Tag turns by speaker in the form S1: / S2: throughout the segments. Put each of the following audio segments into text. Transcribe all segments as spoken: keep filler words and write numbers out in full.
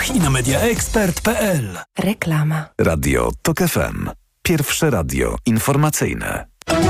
S1: radiach i na media ekspert kropka p l.
S2: Reklama.
S3: Radio Tok F M. Pierwsze radio informacyjne.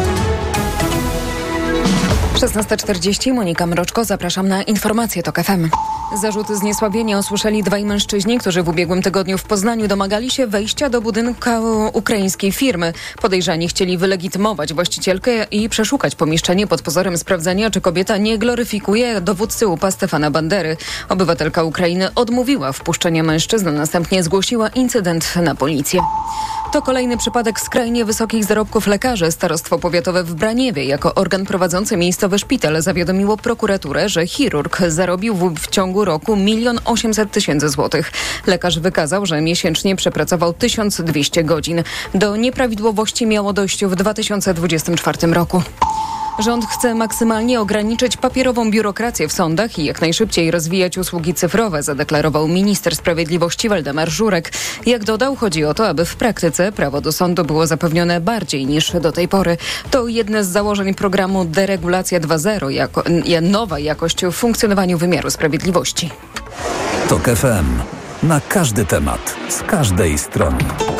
S2: szesnasta czterdzieści, Monika Mroczko, zapraszam na informacje Tok F M. Zarzuty zniesławienia usłyszeli dwaj mężczyźni, którzy w ubiegłym tygodniu w Poznaniu domagali się wejścia do budynku ukraińskiej firmy. Podejrzani chcieli wylegitymować właścicielkę i przeszukać pomieszczenie pod pozorem sprawdzenia, czy kobieta nie gloryfikuje dowódcy U P A Stefana Bandery. Obywatelka Ukrainy odmówiła wpuszczenia mężczyzn, następnie zgłosiła incydent na policję. To kolejny przypadek skrajnie wysokich zarobków lekarzy. Starostwo powiatowe w Braniewie jako organ prowadzący miejscowy szpital zawiadomiło prokuraturę, że chirurg zarobił w, w ciągu roku milion osiemset tysięcy złotych. Lekarz wykazał, że miesięcznie przepracował tysiąc dwieście godzin. Do nieprawidłowości miało dojść w dwa tysiące dwudziestym czwartym roku. Rząd chce maksymalnie ograniczyć papierową biurokrację w sądach i jak najszybciej rozwijać usługi cyfrowe, zadeklarował minister sprawiedliwości Waldemar Żurek. Jak dodał, chodzi o to, aby w praktyce prawo do sądu było zapewnione bardziej niż do tej pory. To jedne z założeń programu Deregulacja dwa zero, jako, nowa jakość w funkcjonowaniu wymiaru sprawiedliwości.
S3: Tok F M. Na każdy temat, z każdej strony.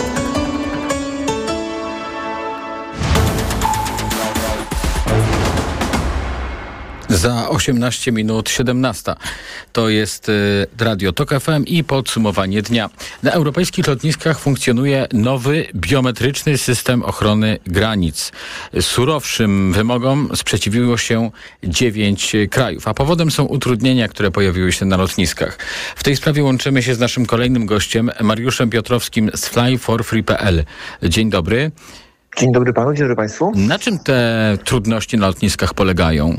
S4: Za osiemnaście minut siedemnasta. To jest y, Radio Tok F M i podsumowanie dnia. Na europejskich lotniskach funkcjonuje nowy biometryczny system ochrony granic. Surowszym wymogom sprzeciwiło się dziewięć krajów, a powodem są utrudnienia, które pojawiły się na lotniskach. W tej sprawie łączymy się z naszym kolejnym gościem, Mariuszem Piotrowskim z fly for free kropka p l. Dzień dobry.
S5: Dzień dobry panu, dzień dobry państwu.
S4: Na czym te trudności na lotniskach polegają?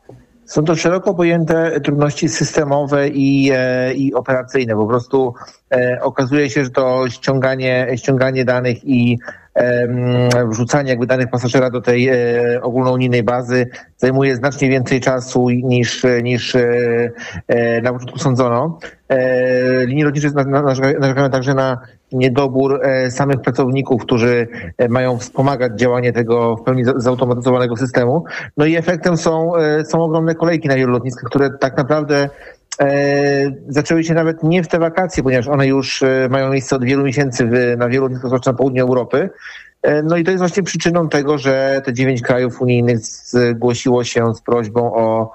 S5: Są to szeroko pojęte trudności systemowe i, e, i operacyjne. Po prostu e, okazuje się, że to ściąganie, ściąganie danych i e, wrzucanie jakby danych pasażera do tej e, ogólnounijnej bazy zajmuje znacznie więcej czasu niż, niż e, e, na początku sądzono. E, linie lotnicze narzekają także na niedobór e, samych pracowników, którzy e, mają wspomagać działanie tego w pełni zautomatyzowanego systemu. No i efektem są, e, są ogromne kolejki na wielu lotniskach, które tak naprawdę e, zaczęły się nawet nie w te wakacje, ponieważ one już e, mają miejsce od wielu miesięcy w, na wielu lotniskach, zwłaszcza na południu Europy. E, no i to jest właśnie przyczyną tego, że te dziewięć krajów unijnych zgłosiło się z prośbą o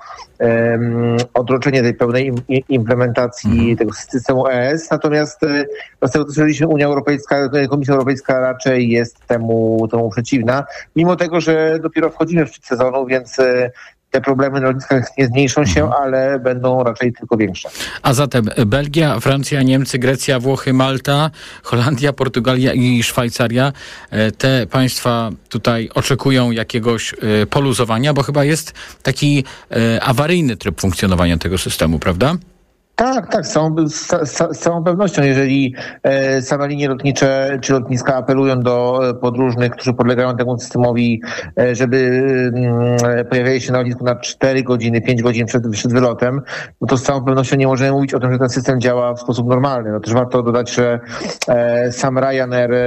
S5: um, odroczenie tej pełnej im, implementacji mm. tego systemu E S. Natomiast e, z tego, co słyszeliśmy, Unia Europejska, Komisja Europejska raczej jest temu, temu przeciwna, mimo tego, że dopiero wchodzimy w szczyt sezonu, więc e, te problemy na lotniskach nie zmniejszą się, ale będą raczej tylko większe.
S4: A zatem Belgia, Francja, Niemcy, Grecja, Włochy, Malta, Holandia, Portugalia i Szwajcaria. Te państwa tutaj oczekują jakiegoś poluzowania, bo chyba jest taki awaryjny tryb funkcjonowania tego systemu, prawda?
S5: Tak, tak, z całą, z, z całą pewnością. Jeżeli e, same linie lotnicze czy lotniska apelują do podróżnych, którzy podlegają temu systemowi, e, żeby e, pojawiali się na lotnisku na cztery godziny, pięć godzin przed, przed wylotem, no to z całą pewnością nie możemy mówić o tym, że ten system działa w sposób normalny. No też warto dodać, że e, sam Ryanair e,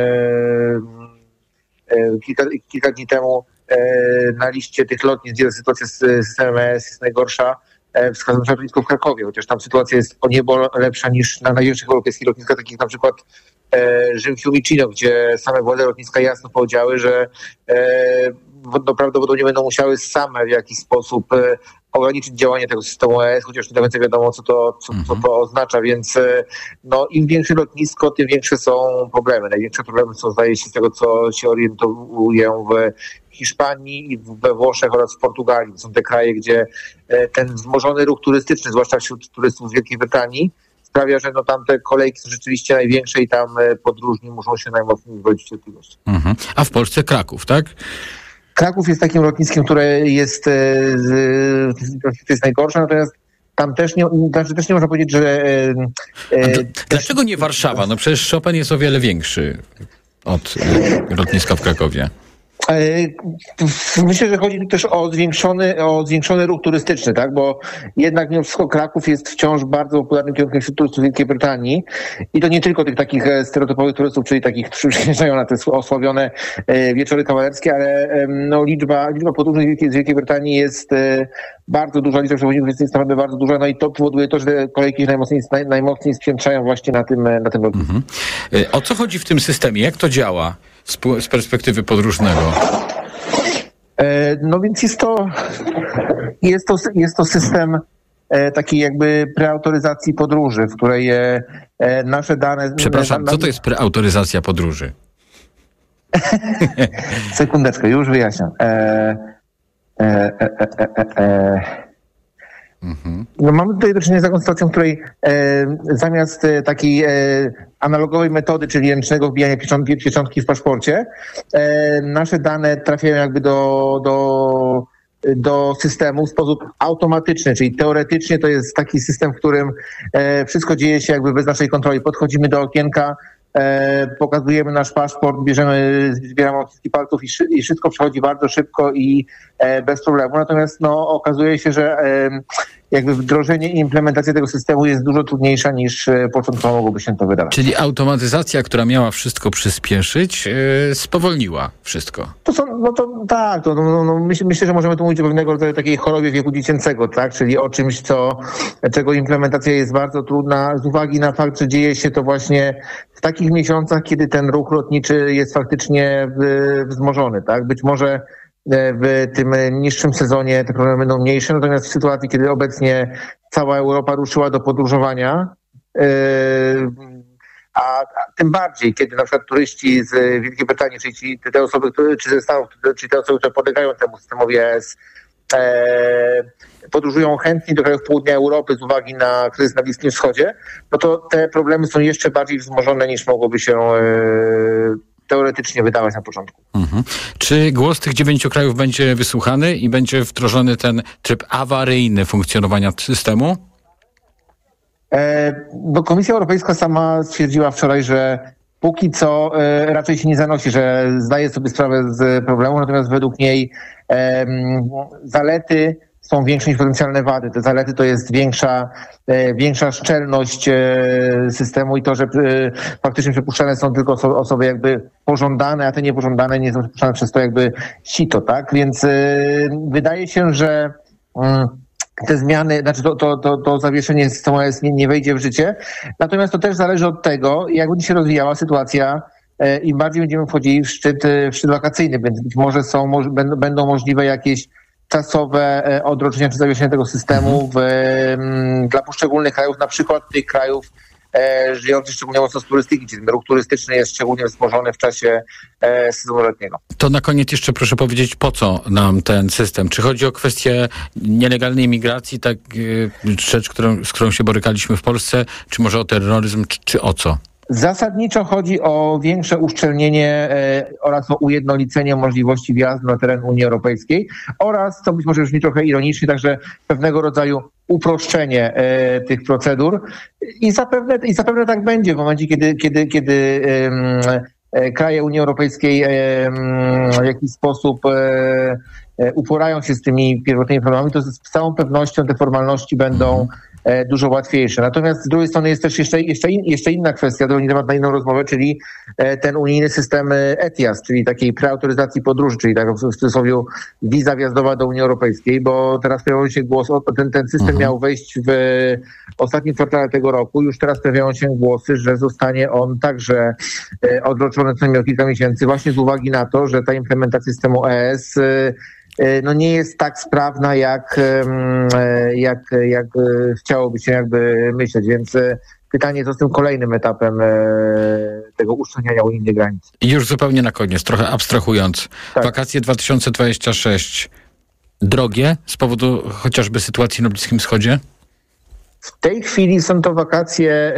S5: e, kilka, kilka dni temu e, na liście tych lotnisk, gdzie sytuacja z systemem E S jest najgorsza, wskazano na lotnisko w Krakowie, chociaż tam sytuacja jest o niebo lepsza niż na największych europejskich lotniskach, takich na przykład e, Rzym Fiumicino, gdzie same władze lotniska jasno powiedziały, że e, no, prawdopodobnie będą musiały same w jakiś sposób e, ograniczyć działanie tego systemu E S, chociaż nie do końca wiadomo, co to, co, co to oznacza, więc e, no, im większe lotnisko, tym większe są problemy. Największe problemy są, zdaje się, z tego, co się orientuję, w Hiszpanii i we Włoszech oraz w Portugalii. To są te kraje, gdzie ten wzmożony ruch turystyczny, zwłaszcza wśród turystów z Wielkiej Brytanii, sprawia, że no tam te kolejki są rzeczywiście największe i tam podróżni muszą się najmocniej zgodzić w cierpliwość. Mhm.
S4: A w Polsce Kraków, tak?
S5: Kraków jest takim lotniskiem, które jest, to jest najgorsze, natomiast tam też nie, tam też nie można powiedzieć, że...
S4: E, to, dlaczego nie Warszawa? No przecież Chopin jest o wiele większy od lotniska w Krakowie.
S5: Myślę, że chodzi tu też o zwiększony, o zwiększony ruch turystyczny, tak? Bo jednak mimo wszystko Kraków jest wciąż bardzo popularnym kierunkiem wśród turystów Wielkiej Brytanii i to nie tylko tych takich stereotypowych turystów, czyli takich, którzy przyjeżdżają na te osławione wieczory kawalerskie, ale no, liczba, liczba podróżnych z Wielkiej Brytanii jest bardzo duża, liczba przewoźników jest naprawdę bardzo duża, no i to powoduje to, że te kolejki najmocniej, naj, najmocniej spiętrzają właśnie na tym, na tym lotnisku.
S4: Mhm. O co chodzi w tym systemie? Jak to działa z, z perspektywy podróżnego?
S5: No więc jest to, jest to, jest to system takiej jakby preautoryzacji podróży, w której nasze dane...
S4: Przepraszam, co to jest preautoryzacja podróży?
S5: Sekundeczkę, już wyjaśniam. E, e, e, e, e, e. Mhm. No mamy tutaj do czynienia z taką sytuacją, w której e, zamiast e, takiej e, analogowej metody, czyli ręcznego wbijania pieczątki, pieczątki w paszporcie, e, nasze dane trafiają jakby do, do, do systemu w sposób automatyczny, czyli teoretycznie to jest taki system, w którym e, wszystko dzieje się jakby bez naszej kontroli. Podchodzimy do okienka, E, pokazujemy nasz paszport, bierzemy, zbieramy odciski palców i, szy, i wszystko przechodzi bardzo szybko i e, bez problemu. Natomiast no, okazuje się, że e, jakby wdrożenie i implementacja tego systemu jest dużo trudniejsza niż e, początkowo mogłoby się to wydawać.
S4: Czyli automatyzacja, która miała wszystko przyspieszyć, e, spowolniła wszystko.
S5: To są, no to tak, to, no, no, myślę, myślę, że możemy tu mówić o pewnego rodzaju takiej chorobie wieku dziecięcego, tak, czyli o czymś, co, czego implementacja jest bardzo trudna z uwagi na fakt, że dzieje się to właśnie w takich miesiącach, kiedy ten ruch lotniczy jest faktycznie wzmożony, tak? Być może w tym niższym sezonie te problemy będą mniejsze, natomiast w sytuacji, kiedy obecnie cała Europa ruszyła do podróżowania, a, a tym bardziej, kiedy na przykład turyści z Wielkiej Brytanii, czyli te osoby, które, czy ze Stanów, czyli te osoby, które podlegają temu systemowi E S, e, podróżują chętnie do krajów południa Europy z uwagi na kryzys na Bliskim Wschodzie, no to te problemy są jeszcze bardziej wzmożone niż mogłoby się e, teoretycznie wydawać na początku. Mhm.
S4: Czy głos tych dziewięciu krajów będzie wysłuchany i będzie wdrożony ten tryb awaryjny funkcjonowania systemu?
S5: E, bo Komisja Europejska sama stwierdziła wczoraj, że póki co e, raczej się nie zanosi, że zdaje sobie sprawę z problemu, natomiast według niej e, zalety są większe niż potencjalne wady. Te zalety to jest większa, e, większa szczelność e, systemu i to, że e, faktycznie przepuszczane są tylko osoby, osoby jakby pożądane, a te niepożądane nie są przepuszczane przez to jakby sito, tak? Więc e, wydaje się, że mm, te zmiany, znaczy to, to, to, to zawieszenie systemu E S nie, nie wejdzie w życie. Natomiast to też zależy od tego, jak będzie się rozwijała sytuacja, e, im bardziej będziemy wchodzili w szczyt, w szczyt wakacyjny, więc być może są, może, będą, będą możliwe jakieś czasowe odroczenia czy zawieszenie tego systemu w, m, dla poszczególnych krajów, na przykład tych krajów e, żyjących szczególnie mocno z turystyki, czyli ruch turystyczny jest szczególnie wzmożony w czasie e, sezonu letniego.
S4: To na koniec jeszcze proszę powiedzieć, po co nam ten system? Czy chodzi o kwestię nielegalnej migracji, tak, e, rzecz, którą, z którą się borykaliśmy w Polsce, czy może o terroryzm, czy, czy o co?
S5: Zasadniczo chodzi o większe uszczelnienie e, oraz o ujednolicenie możliwości wjazdu na teren Unii Europejskiej oraz, co być może brzmi trochę ironicznie, także pewnego rodzaju uproszczenie e, tych procedur i zapewne, i zapewne tak będzie w momencie, kiedy, kiedy, kiedy e, kraje Unii Europejskiej e, w jakiś sposób e, e, uporają się z tymi pierwotnymi problemami, to z całą pewnością te formalności będą dużo łatwiejsze. Natomiast z drugiej strony jest też jeszcze, jeszcze, in, jeszcze inna kwestia, to nie temat na inną rozmowę, czyli ten unijny system E T I A S, czyli takiej preautoryzacji podróży, czyli tak w cudzysłowie wiza wjazdowa do Unii Europejskiej, bo teraz pojawił się głos, ten, ten system mhm. miał wejść w ostatnim kwartale tego roku, już teraz pojawiają się głosy, że zostanie on także odroczony co najmniej o kilka miesięcy, właśnie z uwagi na to, że ta implementacja systemu E S no nie jest tak sprawna, jak, jak, jak chciałoby się jakby myśleć, więc pytanie, co z tym kolejnym etapem tego uszczelniania unijnych granic.
S4: I już zupełnie na koniec, trochę abstrahując, tak. Wakacje dwa tysiące dwudziesty szósty drogie z powodu chociażby sytuacji na Bliskim Wschodzie?
S5: W tej chwili są to wakacje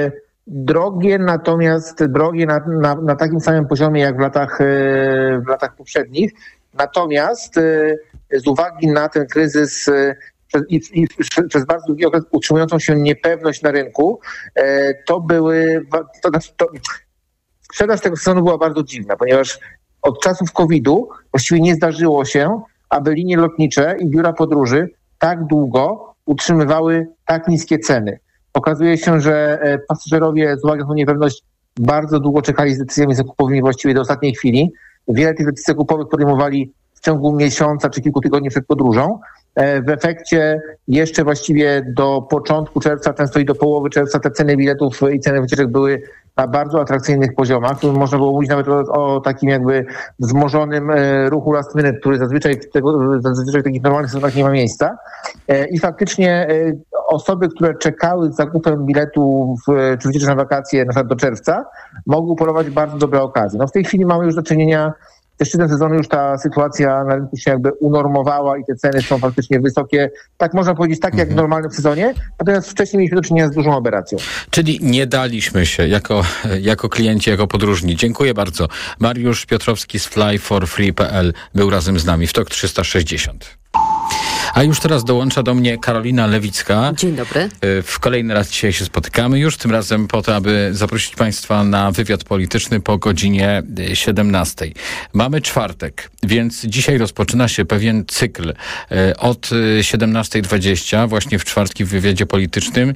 S5: drogie, natomiast drogie na, na, na takim samym poziomie jak w latach, w latach poprzednich. Natomiast z uwagi na ten kryzys i, i przez bardzo długi okres utrzymującą się niepewność na rynku, to były, to, to, sprzedaż tego sezonu była bardzo dziwna, ponieważ od czasów kowida właściwie nie zdarzyło się, aby linie lotnicze i biura podróży tak długo utrzymywały tak niskie ceny. Okazuje się, że pasażerowie z uwagi na tą niepewność bardzo długo czekali z decyzjami zakupowymi właściwie do ostatniej chwili. Wiele tych decyzji zakupowych podejmowali w ciągu miesiąca czy kilku tygodni przed podróżą. W efekcie jeszcze właściwie do początku czerwca, często i do połowy czerwca te ceny biletów i ceny wycieczek były na bardzo atrakcyjnych poziomach. Tu można było mówić nawet o, o takim jakby wzmożonym ruchu last minute, który zazwyczaj w, tego, zazwyczaj w takich normalnych sezonach nie ma miejsca. I faktycznie osoby, które czekały z zakupem biletu w, czy wycieczek na wakacje na przykład do czerwca, mogły upolować bardzo dobre okazje. No w tej chwili mamy już do czynienia ze szczytem sezonu, już ta sytuacja na rynku się jakby unormowała i te ceny są faktycznie wysokie. Tak można powiedzieć, tak jak w normalnym sezonie, natomiast wcześniej mieliśmy do czynienia z dużą aberracją.
S4: Czyli nie daliśmy się jako, jako klienci, jako podróżni. Dziękuję bardzo. Mariusz Piotrowski z fly for free kropka p l był razem z nami w TOK trzysta sześćdziesiąt. A już teraz dołącza do mnie Karolina Lewicka.
S6: Dzień dobry.
S4: W kolejny raz dzisiaj się spotykamy już, tym razem po to, aby zaprosić Państwa na wywiad polityczny po godzinie siedemnastej. Mamy czwartek, więc dzisiaj rozpoczyna się pewien cykl. Od siedemnastej dwadzieścia właśnie w czwartki w wywiadzie politycznym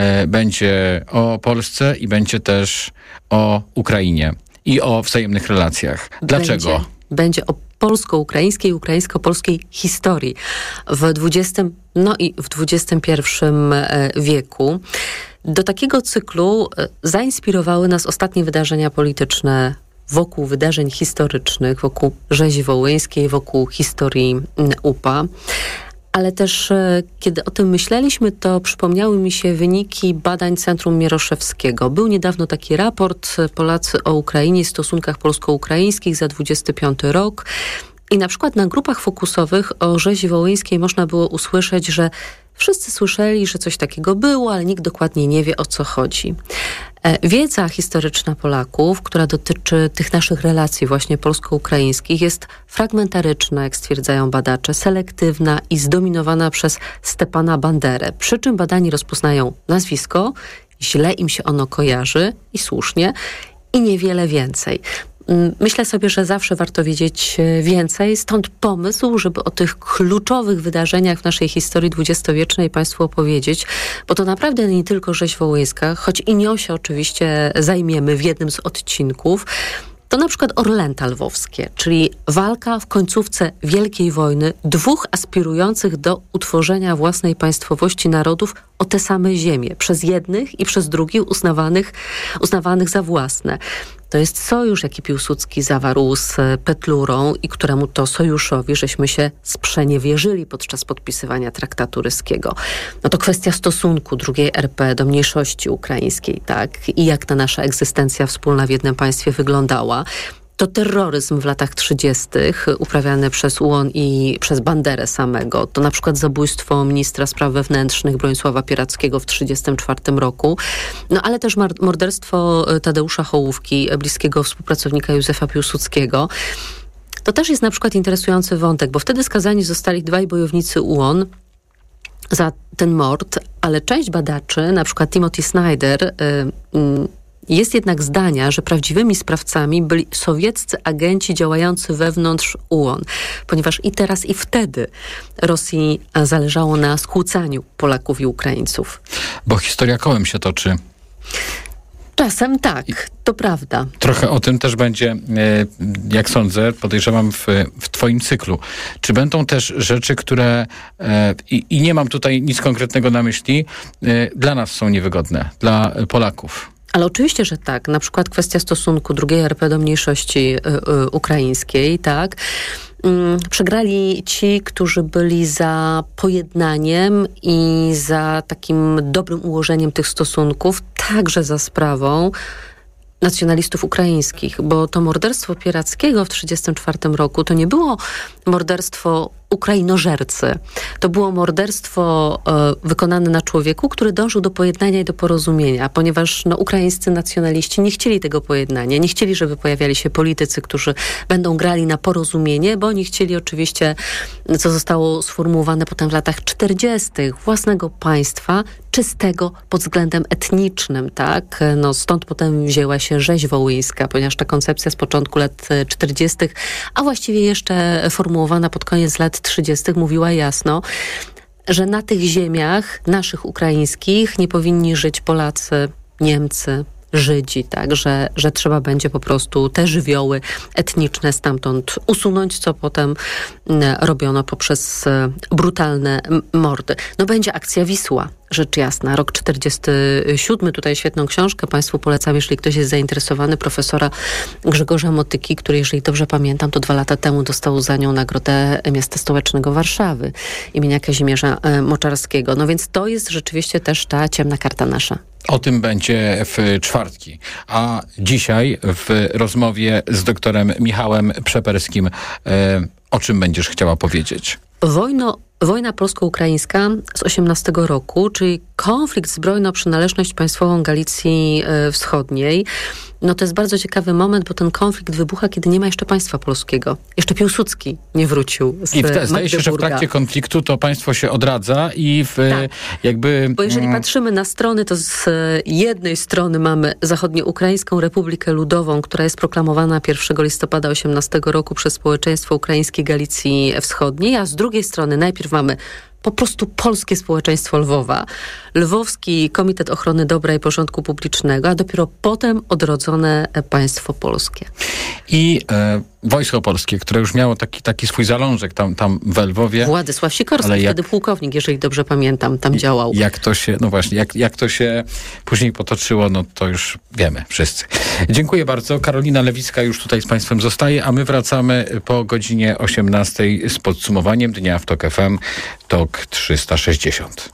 S4: będzie o Polsce i będzie też o Ukrainie i o wzajemnych relacjach. Dlaczego?
S6: Będzie, będzie o polsko-ukraińskiej i ukraińsko-polskiej historii w dwudziestym, no i w dwudziestym pierwszym wieku. Do takiego cyklu zainspirowały nas ostatnie wydarzenia polityczne wokół wydarzeń historycznych, wokół rzezi wołyńskiej, wokół historii U P A. Ale też kiedy o tym myśleliśmy, to przypomniały mi się wyniki badań Centrum Mieroszewskiego. Był niedawno taki raport Polacy o Ukrainie i stosunkach polsko-ukraińskich za dwudziesty piąty rok. I na przykład na grupach fokusowych o rzezi wołyńskiej można było usłyszeć, że wszyscy słyszeli, że coś takiego było, ale nikt dokładnie nie wie, o co chodzi. Wiedza historyczna Polaków, która dotyczy tych naszych relacji właśnie polsko-ukraińskich, jest fragmentaryczna, jak stwierdzają badacze, selektywna i zdominowana przez Stepana Banderę. Przy czym badani rozpoznają nazwisko, źle im się ono kojarzy i słusznie, i niewiele więcej. Myślę sobie, że zawsze warto wiedzieć więcej, stąd pomysł, żeby o tych kluczowych wydarzeniach w naszej historii dwudziestowiecznej Państwu opowiedzieć, bo to naprawdę nie tylko rzeź wołyńska, choć i nią się oczywiście zajmiemy w jednym z odcinków. To na przykład Orlęta lwowskie, czyli walka w końcówce Wielkiej Wojny dwóch aspirujących do utworzenia własnej państwowości narodów o te same ziemie, przez jednych i przez drugich uznawanych, uznawanych za własne. To jest sojusz, jaki Piłsudski zawarł z Petlurą i któremu to sojuszowi żeśmy się sprzeniewierzyli podczas podpisywania traktatu ryskiego. No to kwestia stosunku drugiej R P do mniejszości ukraińskiej, tak? I jak ta nasza egzystencja wspólna w jednym państwie wyglądała. To terroryzm w latach trzydziestych uprawiany przez U O N i przez Banderę samego. To na przykład zabójstwo ministra spraw wewnętrznych Bronisława Pierackiego w trzydziestym czwartym roku. No ale też morderstwo Tadeusza Hołówki, bliskiego współpracownika Józefa Piłsudskiego. To też jest na przykład interesujący wątek, bo wtedy skazani zostali dwaj bojownicy U O N za ten mord, ale część badaczy, na przykład Timothy Snyder, yy, yy, jest jednak zdania, że prawdziwymi sprawcami byli sowieccy agenci działający wewnątrz U O N, ponieważ i teraz, i wtedy Rosji zależało na skłócaniu Polaków i Ukraińców.
S4: Bo historia kołem się toczy.
S6: Czasem tak, to prawda.
S4: Trochę o tym też będzie, jak sądzę, podejrzewam w, w twoim cyklu. Czy będą też rzeczy, które, i, i nie mam tutaj nic konkretnego na myśli, dla nas są niewygodne, dla Polaków?
S6: Ale oczywiście, że tak. Na przykład kwestia stosunku drugiej R P do mniejszości y, y, ukraińskiej, tak. Ym, przegrali ci, którzy byli za pojednaniem i za takim dobrym ułożeniem tych stosunków, także za sprawą nacjonalistów ukraińskich, bo to morderstwo Pierackiego w tysiąc dziewięćset trzydziestym czwartym roku to nie było morderstwo Ukrainożercy. To było morderstwo e, wykonane na człowieku, który dążył do pojednania i do porozumienia, ponieważ no, ukraińscy nacjonaliści nie chcieli tego pojednania, nie chcieli, żeby pojawiali się politycy, którzy będą grali na porozumienie, bo oni chcieli oczywiście, co zostało sformułowane potem w latach czterdziestych, własnego państwa, czystego pod względem etnicznym, tak? No, stąd potem wzięła się rzeź wołyńska, ponieważ ta koncepcja z początku lat czterdziestych, a właściwie jeszcze formułowana pod koniec lat trzydziestych mówiła jasno, że na tych ziemiach naszych ukraińskich nie powinni żyć Polacy, Niemcy, Żydzi, tak, że, że trzeba będzie po prostu te żywioły etniczne stamtąd usunąć, co potem robiono poprzez brutalne mordy. No będzie akcja Wisła, rzecz jasna. Rok czterdziesty siódmy, tutaj świetną książkę Państwu polecam, jeżeli ktoś jest zainteresowany, profesora Grzegorza Motyki, który, jeżeli dobrze pamiętam, to dwa lata temu dostał za nią nagrodę Miasta Stołecznego Warszawy imienia Kazimierza Moczarskiego. No więc to jest rzeczywiście też ta ciemna karta nasza.
S4: O tym będzie w czwartki. A dzisiaj w rozmowie z doktorem Michałem Przeperskim e, o czym będziesz chciała powiedzieć?
S6: Wojno, wojna polsko-ukraińska z osiemnastego roku, czyli konflikt zbrojny o przynależność państwową Galicji e, Wschodniej. No to jest bardzo ciekawy moment, bo ten konflikt wybucha, kiedy nie ma jeszcze państwa polskiego. Jeszcze Piłsudski nie wrócił z
S4: I w, zdaje się, że w trakcie konfliktu to państwo się odradza i w,
S6: tak.
S4: jakby...
S6: Bo jeżeli mm. patrzymy na strony, to z jednej strony mamy Zachodnioukraińską Republikę Ludową, która jest proklamowana pierwszego listopada osiemnastego roku przez społeczeństwo ukraińskie Galicji Wschodniej, a z drugiej strony najpierw mamy po prostu polskie społeczeństwo Lwowa, Lwowski Komitet Ochrony Dobra i Porządku Publicznego, a dopiero potem odrodzone państwo polskie.
S4: I e, Wojsko Polskie, które już miało taki, taki swój zalążek tam, tam w Lwowie.
S6: Władysław Sikorski,
S4: jak,
S6: wtedy pułkownik, jeżeli dobrze pamiętam, tam działał.
S4: Jak to się, no właśnie, jak, jak to się później potoczyło, no to już wiemy wszyscy. Dziękuję bardzo. Karolina Lewicka już tutaj z Państwem zostaje, a my wracamy po godzinie osiemnastej z podsumowaniem dnia w TOK F M, TOK trzysta sześćdziesiąt.